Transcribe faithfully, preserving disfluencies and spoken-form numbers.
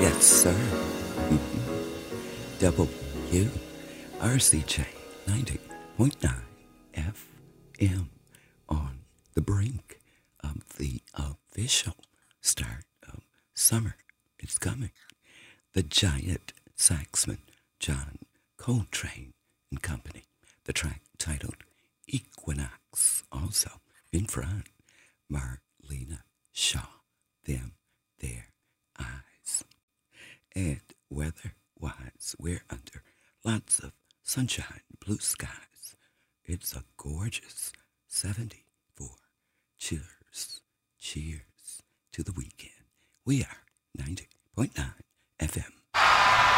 Yes, sir. Mm-hmm. W R C J ninety point nine F M on the brink of the official start of summer. It's coming. The giant saxman John Coltrane and Company. The track titled Equinox. Also in front, Marlena Shaw. Them, their eyes. And weather-wise, we're under lots of sunshine, blue skies. It's a gorgeous seventy-four. Cheers, cheers to the weekend. We are ninety point nine F M.